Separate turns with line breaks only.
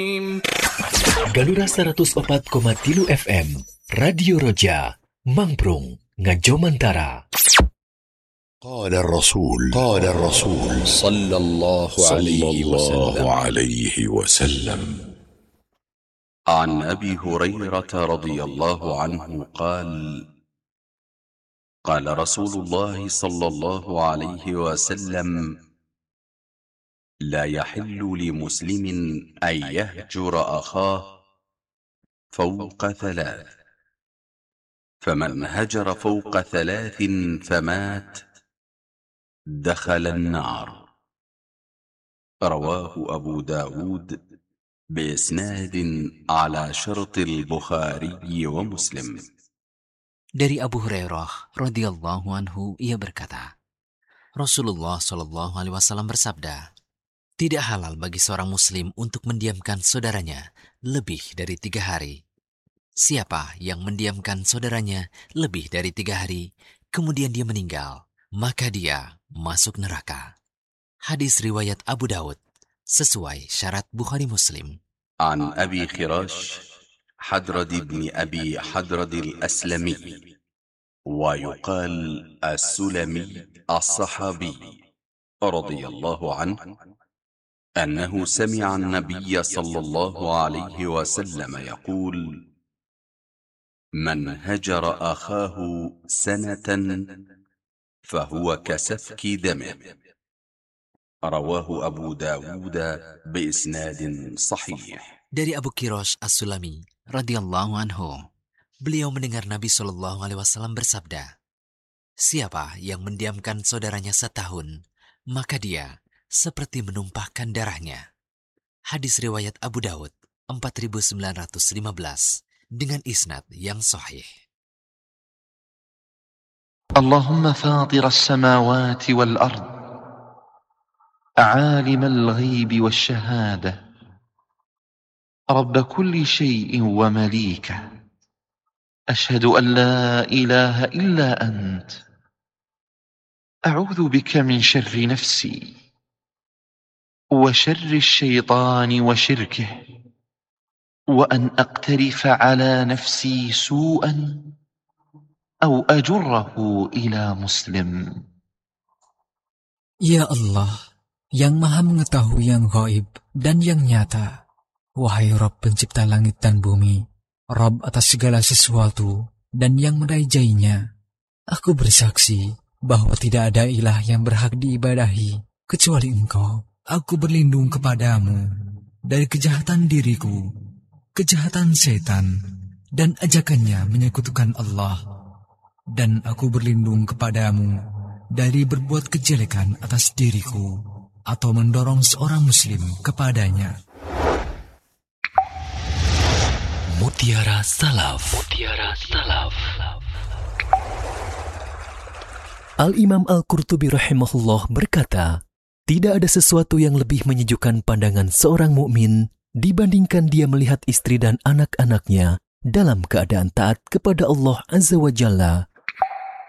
Galura 104,3 FM Radio Roja Mangprung Ngajomantara.
قال الرسول صلى الله عليه وسلم
عن أبي هريرة رضي الله عنه قال قال رسول الله صلى الله عليه وسلم لا يحل لمسلم أن يهجر أخاه فوق ثلاث، فمن هجر فوق ثلاث فمات دخل النار. رواه أبو داود بإسناد على شرط البخاري ومسلم.
Dari Abu Hurairah radhiyallahu anhu, ia berkata, Rasulullah shallallahu alaihi wasallam bersabda, tidak halal bagi seorang muslim untuk mendiamkan saudaranya lebih dari 3 hari. Siapa yang mendiamkan saudaranya lebih dari 3 hari, kemudian dia meninggal, maka dia masuk neraka. Hadis riwayat Abu Daud, sesuai syarat Bukhari Muslim.
An Abi Khirash حدرد بن أبي حدرد الأسلمي ويقال السلمي الصحابي رضي الله عنه أنه سمع النبي صلى الله عليه وسلم يقول من هجر أخاه سنة فهو كسفك دمه. رواه أبو داود بإسناد صحيح.
Dari Abu Khirash As-Sulami radhiyallahu anhu, beliau mendengar Nabi Shallallahu alaihi wasallam bersabda, siapa yang mendiamkan saudaranya setahun, maka dia seperti menumpahkan darahnya. Hadis riwayat Abu Daud 4915 dengan isnad yang sahih.
Allahumma fatir as-samawati wal ard, عالم الغيب والشهادة، رب كل شيء ومليكه، أشهد أن لا إله إلا أنت، أعوذ بك من شر نفسي وشر الشيطان وشركه، وأن أقترف على نفسي سوءا أو أجره إلى مسلم.
Ya Allah, yang maha mengetahui yang gaib dan yang nyata, wahai Rabb pencipta langit dan bumi, Rabb atas segala sesuatu dan yang merajainya, aku bersaksi bahwa tidak ada ilah yang berhak diibadahi kecuali Engkau. Aku berlindung kepadamu dari kejahatan diriku, kejahatan setan, dan ajakannya menyekutukan Allah. Dan aku berlindung kepadamu dari berbuat kejelekan atas diriku atau mendorong seorang muslim kepadanya.
Mutiara Salaf. Al-Imam Al-Qurtubi rahimahullah berkata, tidak ada sesuatu yang lebih menyejukkan pandangan seorang mukmin dibandingkan dia melihat istri dan anak-anaknya dalam keadaan taat kepada Allah Azza wa Jalla